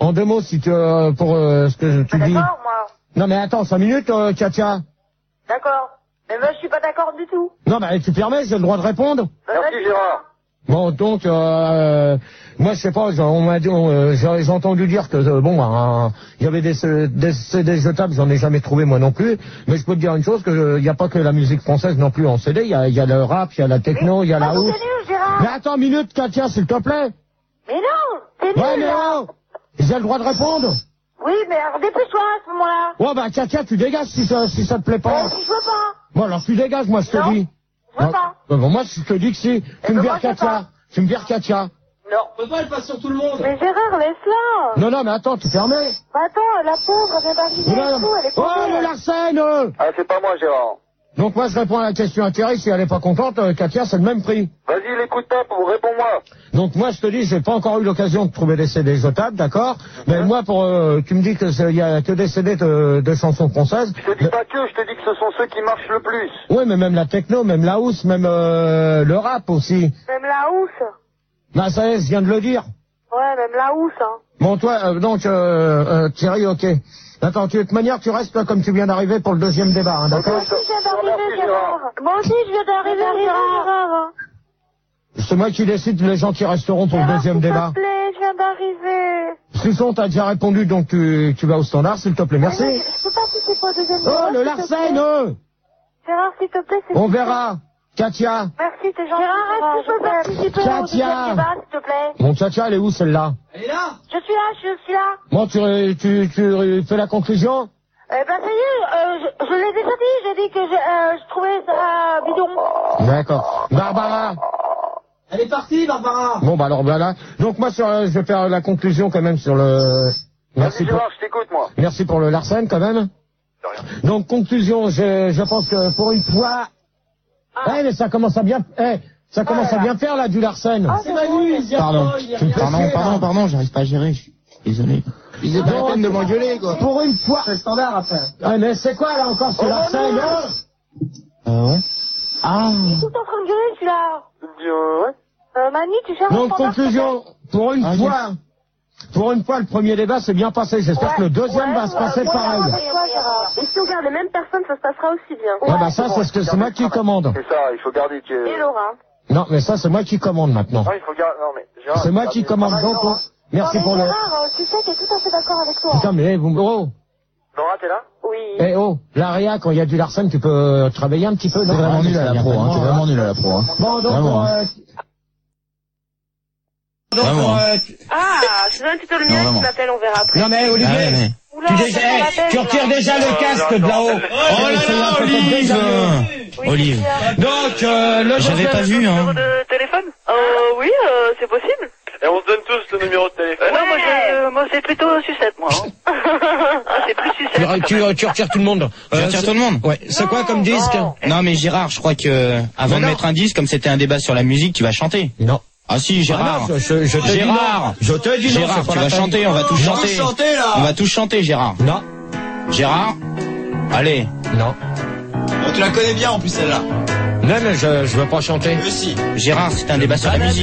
En 2 mots, si tu, pour ce que tu dis. D'accord, moi. Non mais attends, 5 minutes, Katia. D'accord. Mais moi, je suis pas d'accord du tout. Non mais tu permets, j'ai le droit de répondre. Merci, Gérard. Bon, donc, moi, je sais pas, on m'a dit, j'ai entendu dire que, il y avait des CD jetables, j'en ai jamais trouvé, moi non plus. Mais je peux te dire une chose, que il n'y a pas que la musique française non plus en CD, il y a le rap, il y a la techno, il y a la house. Mais attends une minute, Katia, s'il te plaît. Mais non, c'est nul. Ouais, mais non. J'ai le droit de répondre. Oui, mais alors dépêche-toi à ce moment-là. Ouais, bah, Katia, tu dégages si ça te plaît pas. Je veux pas. Bon, alors tu dégages, moi, je te Non. dis. Je veux pas. Bon, moi, je te dis que si. Tu me vires Katia. Tu me vires Katia. Non. On peut pas le passer sur tout le monde. Mais Gérard, laisse-la. Non, mais attends, tu permets. Bah attends, la pauvre, elle vient d'arriver et tout, elle est Oh, contente. le Larsen. Ah, c'est pas moi, Gérard. Donc moi, je réponds à la question à Thierry. Si elle est pas contente, Katia, c'est le même prix. Vas-y, l'écoute pas, réponds-moi. Donc moi, je te dis, j'ai pas encore eu l'occasion de trouver des CD jetables, d'accord. Mais moi, tu me dis que il y a que des CD de chansons françaises. Je te dis pas que, je te dis que ce sont ceux qui marchent le plus. Oui, mais même la techno, même la house, même le rap aussi. Même la housse. Bah ça y est, je viens de le dire. Ouais, même la housse, hein. Bon, toi, donc Thierry, ok. Attends, de toute manière, tu restes là comme tu viens d'arriver pour le deuxième débat, hein, d'accord? Moi aussi, je viens d'arriver, Gérard. Moi aussi, je viens d'arriver, Gérard. C'est moi qui décide les gens qui resteront pour le deuxième débat. S'il te plaît, je viens d'arriver. Suçon, t'as déjà répondu, donc tu vas au standard, s'il te plaît, merci. Mais je peux pas participer au deuxième débat. Oh, le Larsen. Gérard, s'il te plaît, c'est... On verra. Katia. Merci, t'es gentil. Gérard, est-ce que je peux participer au Katia. deuxième débat, s'il te plaît? Mon Katia, elle est où, celle-là? Elle est là. Je suis là. Bon, tu fais la conclusion? Eh ben, ça y est, je l'ai déjà dit. J'ai dit que je trouvais ça bidon. D'accord. Barbara. Elle est partie, Barbara. Bon, bah alors voilà. Donc moi, je vais faire la conclusion quand même sur le... Vas-y, Gérard, je t'écoute, moi. Merci pour le Larsen, quand même. Donc, conclusion, je pense que pour une fois... Eh, mais ça commence à bien... ça commence à bien faire, là, du Larsen. C'est Manu, il Pardon, j'arrive pas à gérer, je suis désolé. Il est pas la peine de m'engueuler, quoi. Pour une fois... C'est le standard, après. Ah, mais c'est quoi, là, encore, ce Larsen, hein? Ouais. Ah. Il est tout en train de gueuler, celui-là. Ouais. Manu, tu cherches Donc, conclusion, pour une fois, le premier débat s'est bien passé. J'espère que le deuxième va se passer pareil. Et si on garde les mêmes personnes, ça se passera aussi bien. Ouais, bah ça, c'est moi qui commande. C'est ça, il faut garder que... Et Laura. Non, mais ça, c'est moi qui commande maintenant. Non, il faut garder... Non, mais... Gérard, C'est moi qui commande, donc... Merci pour le... Gérard, tu sais qu'il est tout à fait d'accord avec toi. Putain, mais vous... Oh, Laura, t'es là? Oui. eh oh, l'Aria, quand il y a du Larsen, tu peux travailler un petit peu, non? T'es vraiment nul à la pro, hein. T'es vraiment nul à la pro, hein. Bon, donc... Vraiment, Vraiment. Ah, je donne un petit peu le Non, mien, vraiment. tu m'appelles, on verra après. Non, mais Olivier... Ah, ouais, Oula, Tu retires déjà le casque de là-haut. Oh là là, Olive. Olive. Donc, le... J'avais pas vu, hein. de téléphone? Oui, c'est possible. Et on se donne tous le numéro de téléphone. Non, moi c'est plutôt sucette, moi. Hein. C'est plus sucette. Tu retires tout le monde. Tu retires tout le monde? Ouais. C'est quoi comme disque? Non, mais Gérard, je crois que, avant de mettre un disque, comme c'était un débat sur la musique, tu vas chanter. Non. Ah si, Gérard. Ah non, je te dis non. Gérard. Je te dis non. Gérard, c'est pas tu la vas peine. chanter, on va tous chanter. On va tous chanter, Gérard. Non. Gérard. Allez. Non. Tu la connais bien, en plus, celle-là. Non, mais je veux pas chanter. Si. Gérard, c'est un débat sur la musique.